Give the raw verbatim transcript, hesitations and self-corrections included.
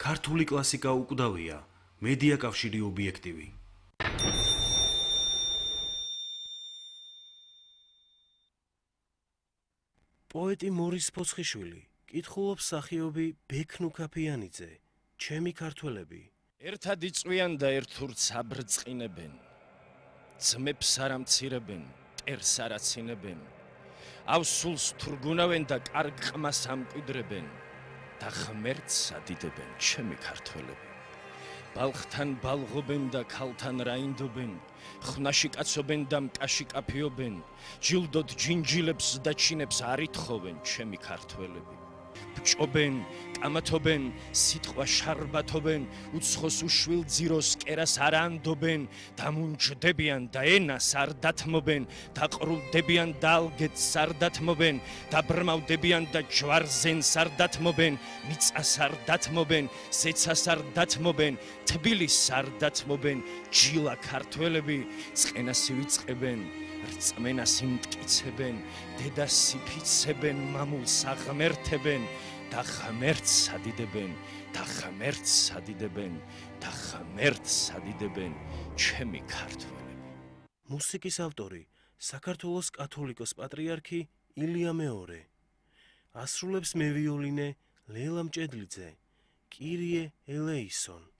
ქართული კლასიკა უკვდავია, მედია კავშირი ობიექტივი. პოეტი მორის ფოცხიშვილი კითხულობს სახიობი ბექნუ ქაფიანიძე, ჩემი ქართველები. ერთად იწვიან და ერთურც აბრწყინებენ, ძმებს არ ამცირებენ, მტერს არ აცინებენ, ავსულს თურგუნავენ და კარგ ყმას ამკვიდრებენ და ღმერთს ადიდებენ, ჩემი ქართველები. ბალხთან ბალღობენ და ქალთან რაინდობენ, ხვნაში კაცობენ და მკაში კაფიობენ, ჯილდოდ ჯინჯილებს და ჩინებს არ ითხოვენ, ჩემი ქართველები. ბჭობენ, კამათობენ, სიტყვა შარბათობენ, უცხოს უშვილ ძიროს კერას არ ანდობენ, დამუნჯდებიან და ენას არ დათმობენ, დაყრულდებიან და ალგეთს არ დათმობენ, დაბრმავდებიან და ჯვარზენს არ დათმობენ, მიწას არ დათმობენ, ზეცას არ დათმობენ, თბილისს არ დათმობენ, ჯილა ქართველები, წყენას ივიწყებენ, რწმენას იმტკიცებენ, დედას იფიცებენ, მამულს აღმერთებენ და ღმერთს ადიდებენ, და ღმერთს ადიდებენ, და ღმერთს ადიდებენ, ჩემი ქართველები. მუსიკის ავტორი საქართველოს კათოლიკოს პატრიარქი ილია მეორე. ასრულებს მევიოლინე ლელა მჭედლიძე, კირიე ელეისონ.